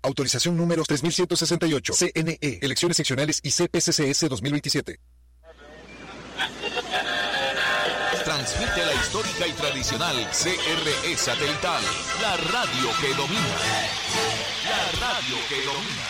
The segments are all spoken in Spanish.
Autorización número 3168. CNE. Elecciones seccionales y CPCCS 2027. Transmite la histórica y tradicional CRE satelital. La radio que domina. La radio que domina.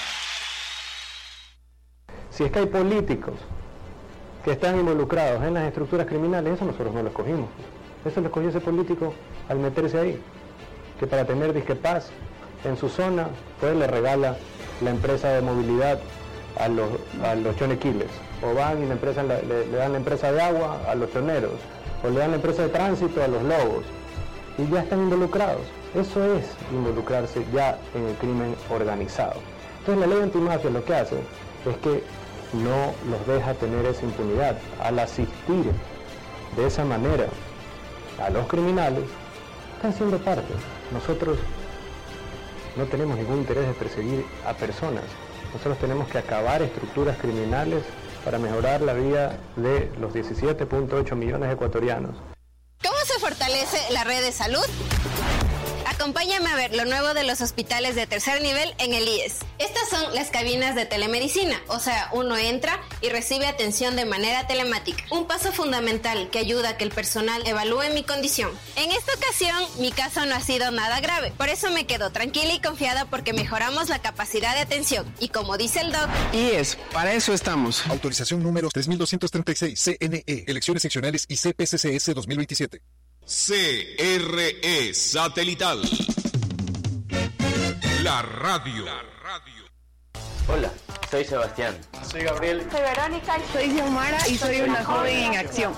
Si es que hay políticos que están involucrados en las estructuras criminales, eso nosotros no lo escogimos. Eso lo escogió ese político al meterse ahí. Que para tener disque paz en su zona, pues le regala la empresa de movilidad a los chonequiles. O van y le dan la empresa de agua a los choneros. O le dan la empresa de tránsito a los lobos. Y ya están involucrados. Eso es involucrarse ya en el crimen organizado. Entonces la ley antimafia lo que hace es que no los deja tener esa impunidad. Al asistir de esa manera a los criminales, están siendo parte. Nosotros no tenemos ningún interés de perseguir a personas. Nosotros tenemos que acabar estructuras criminales para mejorar la vida de los 17.8 millones de ecuatorianos. ¿Cómo se fortalece la red de salud? Acompáñame a ver lo nuevo de los hospitales de tercer nivel en el IES. Estas son las cabinas de telemedicina, o sea, uno entra y recibe atención de manera telemática. Un paso fundamental que ayuda a que el personal evalúe mi condición. En esta ocasión, mi caso no ha sido nada grave, por eso me quedo tranquila y confiada porque mejoramos la capacidad de atención. Y como dice el doc... IES, para eso estamos. Autorización número 3236. CNE. Elecciones seccionales y CPCCS 2027. CRE satelital. La radio. Hola, soy Sebastián. Soy Gabriel. Soy Verónica. Soy Xiomara y soy una joven en acción.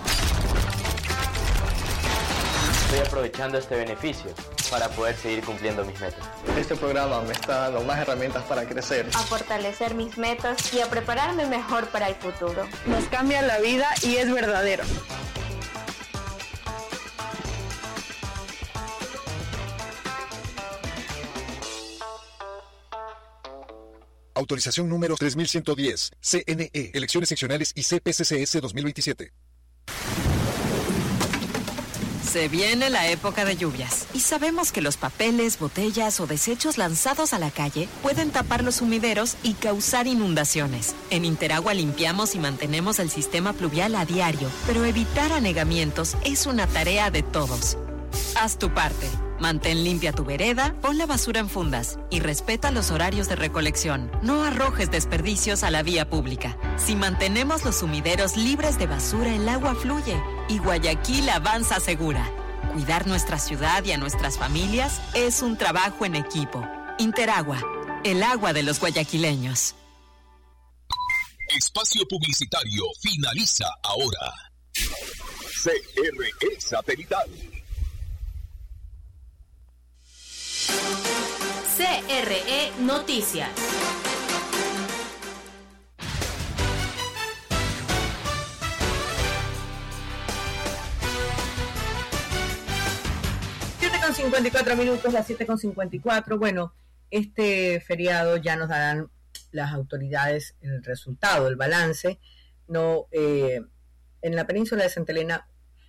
Estoy aprovechando este beneficio para poder seguir cumpliendo mis metas. Este programa me está dando más herramientas para crecer, a fortalecer mis metas y a prepararme mejor para el futuro. Nos cambia la vida y es verdadero. Autorización número 3110. CNE. Elecciones seccionales y CPCCS 2027. Se viene la época de lluvias y sabemos que los papeles, botellas o desechos lanzados a la calle pueden tapar los sumideros y causar inundaciones. En Interagua limpiamos y mantenemos el sistema pluvial a diario, pero evitar anegamientos es una tarea de todos. Haz tu parte. Mantén limpia tu vereda, pon la basura en fundas y respeta los horarios de recolección. No arrojes desperdicios a la vía pública. Si mantenemos los sumideros libres de basura, el agua fluye y Guayaquil avanza segura. Cuidar nuestra ciudad y a nuestras familias es un trabajo en equipo. Interagua, el agua de los guayaquileños. Espacio publicitario finaliza ahora. CRE satelital. CRE Noticias. Con 54 minutos, las 7:54. Bueno, este feriado ya nos darán las autoridades el resultado, el balance. No, en la península de Santa Elena,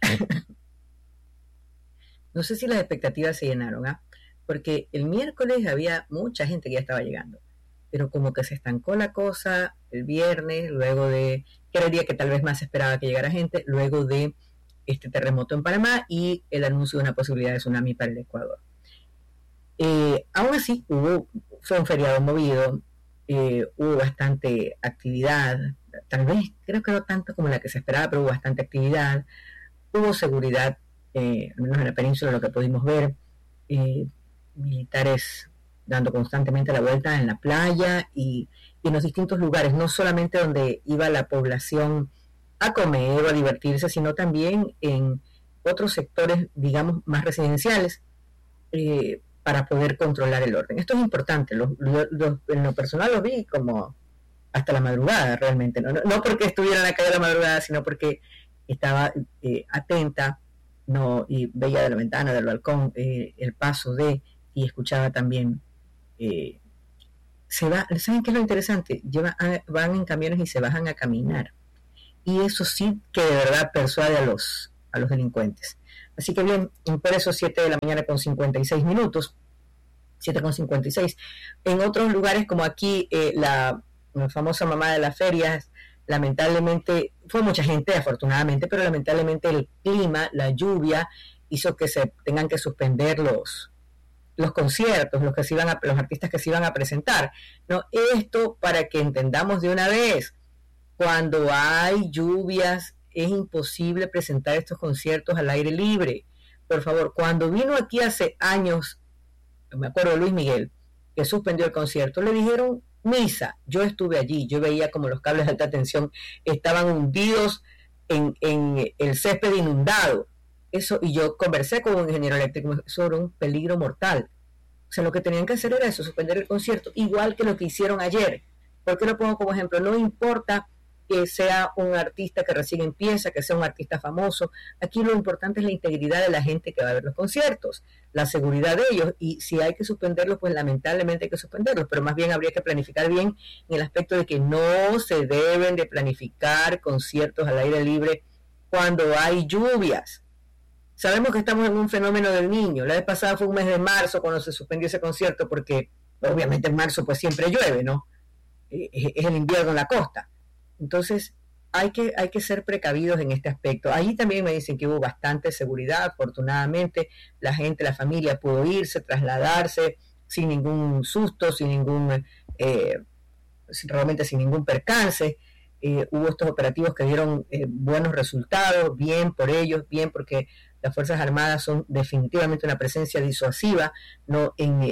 no sé si las expectativas se llenaron, porque el miércoles había mucha gente que ya estaba llegando, pero como que se estancó la cosa el viernes, luego de, que era el día que tal vez más se esperaba que llegara gente, luego de este terremoto en Panamá y el anuncio de una posibilidad de tsunami para el Ecuador. Aún así, fue un feriado movido, hubo bastante actividad, tal vez, creo que no tanto como la que se esperaba, pero hubo bastante actividad, hubo seguridad, al menos en la península lo que pudimos ver, militares dando constantemente la vuelta en la playa y en los distintos lugares, no solamente donde iba la población a comer o a divertirse, sino también en otros sectores, digamos, más residenciales, para poder controlar el orden. Esto es importante. En lo personal lo vi como hasta la madrugada, realmente. No porque estuviera en la calle a la madrugada, sino porque estaba atenta, y veía de la ventana, del balcón, el paso y escuchaba también. ¿Saben qué es lo interesante? Van en camiones y se bajan a caminar. Y eso sí que de verdad persuade a los delincuentes. Así que bien, por eso 7 de la mañana con 56 minutos. 7,56. En otros lugares como aquí, la famosa mamá de las ferias, lamentablemente, fue mucha gente afortunadamente, pero lamentablemente el clima, la lluvia, hizo que se tengan que suspender los conciertos, los artistas que se iban a presentar. No, esto para que entendamos de una vez, cuando hay lluvias es imposible presentar estos conciertos al aire libre. Por favor, cuando vino aquí hace años, me acuerdo de Luis Miguel, que suspendió el concierto, le dijeron misa. Yo estuve allí, yo veía como los cables de alta tensión estaban hundidos en el césped inundado. Eso, y yo conversé con un ingeniero eléctrico sobre un peligro mortal. O sea, lo que tenían que hacer era eso, suspender el concierto, igual que lo que hicieron ayer. ¿Por qué lo pongo como ejemplo? No importa que sea un artista que recién empieza, que sea un artista famoso. Aquí lo importante es la integridad de la gente que va a ver los conciertos, la seguridad de ellos, y si hay que suspenderlos, pues lamentablemente hay que suspenderlos, pero más bien habría que planificar bien en el aspecto de que no se deben de planificar conciertos al aire libre cuando hay lluvias. Sabemos que estamos en un fenómeno del Niño. La vez pasada fue un mes de marzo cuando se suspendió ese concierto, porque obviamente en marzo pues siempre llueve, ¿no? Es el invierno en la costa. Entonces hay que ser precavidos en este aspecto. Allí también me dicen que hubo bastante seguridad, afortunadamente la gente, la familia pudo irse, trasladarse sin ningún susto, realmente sin ningún percance. Hubo estos operativos que dieron buenos resultados, bien por ellos, bien porque las Fuerzas Armadas son definitivamente una presencia disuasiva, ¿no? en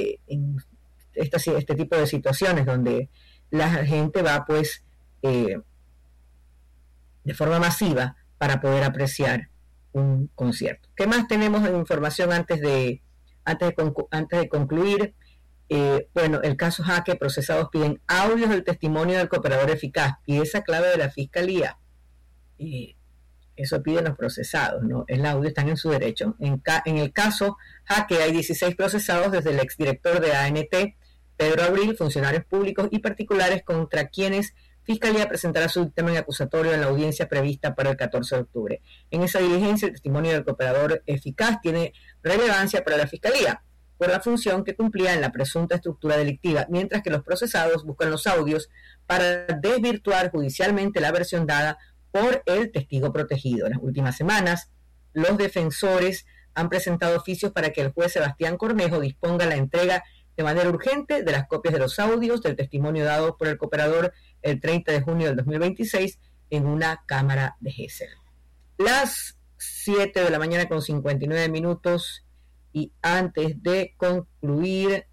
este tipo de situaciones donde la gente va pues de forma masiva para poder apreciar un concierto. ¿Qué más tenemos en información antes de concluir? Bueno, el caso Jaque, procesados piden audios del testimonio del cooperador eficaz y esa clave de la fiscalía. Eso piden los procesados, ¿no? El audio, están en su derecho. En el caso Jaque hay 16 procesados desde el exdirector de ANT, Pedro Abril, funcionarios públicos y particulares contra quienes Fiscalía presentará su dictamen acusatorio en la audiencia prevista para el 14 de octubre. En esa diligencia, el testimonio del cooperador eficaz tiene relevancia para la Fiscalía por la función que cumplía en la presunta estructura delictiva, mientras que los procesados buscan los audios para desvirtuar judicialmente la versión dada por el testigo protegido. En las últimas semanas, los defensores han presentado oficios para que el juez Sebastián Cornejo disponga la entrega de manera urgente de las copias de los audios del testimonio dado por el cooperador el 30 de junio del 2026 en una cámara de Gesell. Las 7 de la mañana con 59 minutos y antes de concluir,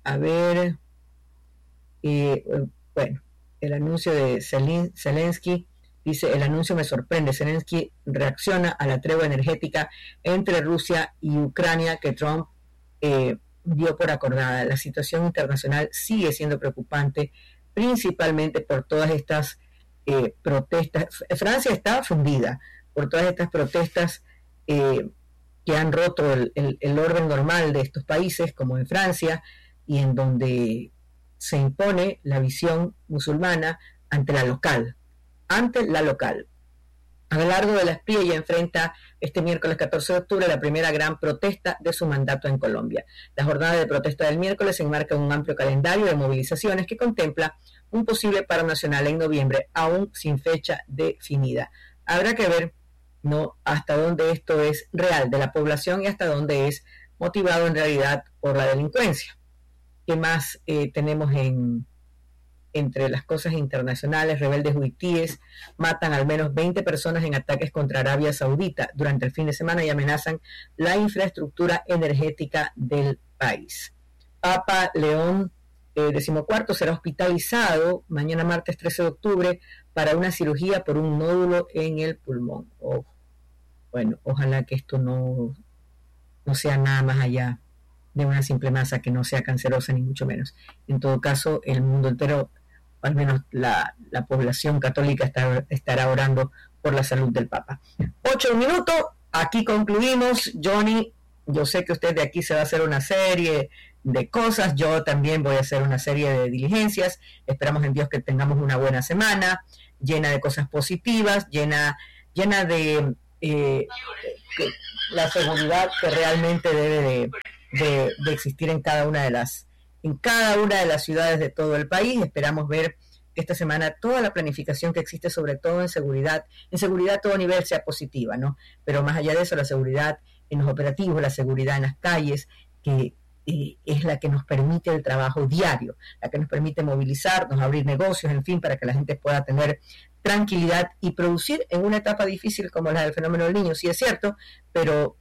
bueno, el anuncio de Zelensky, dice, el anuncio me sorprende, Zelensky reacciona a la tregua energética entre Rusia y Ucrania que Trump dio por acordada. La situación internacional sigue siendo preocupante, principalmente por todas estas protestas. Francia está fundida por todas estas protestas que han roto el orden normal de estos países, como en Francia, y en donde se impone la visión musulmana ante la local. Abelardo de la Espriella enfrenta este miércoles 14 de octubre la primera gran protesta de su mandato en Colombia. La jornada de protesta del miércoles se enmarca en un amplio calendario de movilizaciones que contempla un posible paro nacional en noviembre, aún sin fecha definida. Habrá que ver, ¿no?, hasta dónde esto es real de la población y hasta dónde es motivado en realidad por la delincuencia. ¿Qué más tenemos entre las cosas internacionales? Rebeldes huitíes matan al menos 20 personas en ataques contra Arabia Saudita durante el fin de semana y amenazan la infraestructura energética del país. Papa León XIV será hospitalizado mañana martes 13 de octubre para una cirugía por un nódulo en el pulmón. Bueno, ojalá que esto no sea nada más allá de una simple masa, que no sea cancerosa ni mucho menos. En todo caso, el mundo entero, al menos la población católica, estará orando por la salud del Papa. 8 minutos, aquí concluimos. Johnny, yo sé que usted de aquí se va a hacer una serie de cosas, yo también voy a hacer una serie de diligencias. Esperamos en Dios que tengamos una buena semana, llena de cosas positivas, llena de la seguridad que realmente debe de existir en cada una de las en cada una de las ciudades de todo el país. Esperamos ver que esta semana toda la planificación que existe, sobre todo en seguridad a todo nivel, sea positiva, ¿no? Pero más allá de eso, la seguridad en los operativos, la seguridad en las calles, que es la que nos permite el trabajo diario, la que nos permite movilizarnos, abrir negocios, en fin, para que la gente pueda tener tranquilidad y producir en una etapa difícil como la del fenómeno del Niño, sí es cierto, pero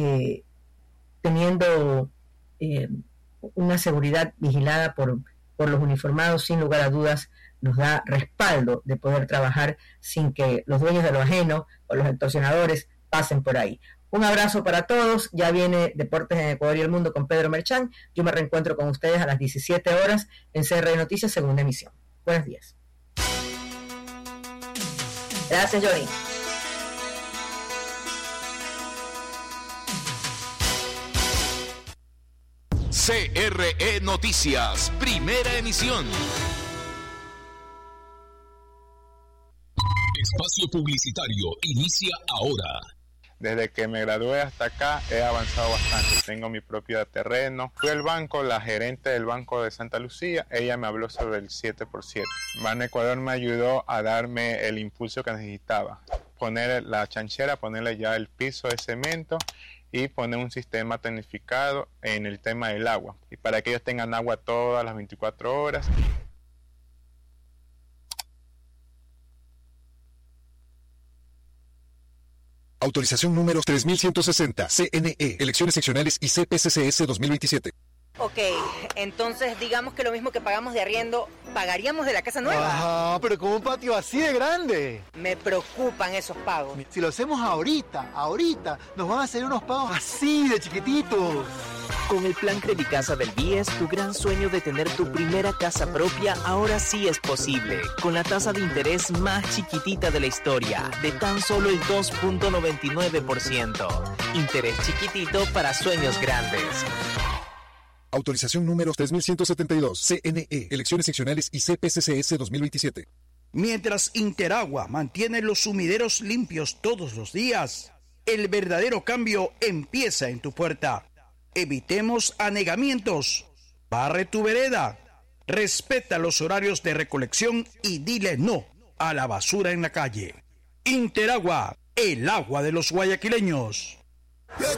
teniendo una seguridad vigilada por los uniformados, sin lugar a dudas, nos da respaldo de poder trabajar sin que los dueños de lo ajeno o los extorsionadores pasen por ahí. Un abrazo para todos. Ya viene Deportes en Ecuador y el Mundo con Pedro Merchán. Yo me reencuentro con ustedes a las 17 horas en CR Noticias, segunda emisión. Buenos días. Gracias, Johnny. CRE Noticias, primera emisión. Espacio publicitario inicia ahora. Desde que me gradué hasta acá he avanzado bastante. Tengo mi propio terreno. Fui al banco, la gerente del Banco de Santa Lucía, ella me habló sobre el 7x7. Ban Ecuador me ayudó a darme el impulso que necesitaba. Poner la chanchera, ponerle ya el piso de cemento y poner un sistema tecnificado en el tema del agua. Y para que ellos tengan agua todas las 24 horas. Autorización número 3160, CNE, Elecciones Seccionales y CPCCS 2027. Ok, entonces digamos que lo mismo que pagamos de arriendo, ¿pagaríamos de la casa nueva? Ajá, pero con un patio así de grande. Me preocupan esos pagos. Si lo hacemos ahorita, nos van a hacer unos pagos así de chiquititos. Con el plan Credicasa del BIES, tu gran sueño de tener tu primera casa propia ahora sí es posible. Con la tasa de interés más chiquitita de la historia, de tan solo el 2.99%. Interés chiquitito para sueños grandes. Autorización número 3172, CNE, Elecciones Seccionales y CPCCS 2027. Mientras Interagua mantiene los sumideros limpios todos los días, el verdadero cambio empieza en tu puerta. Evitemos anegamientos. Barre tu vereda. Respeta los horarios de recolección y dile no a la basura en la calle. Interagua, el agua de los guayaquileños.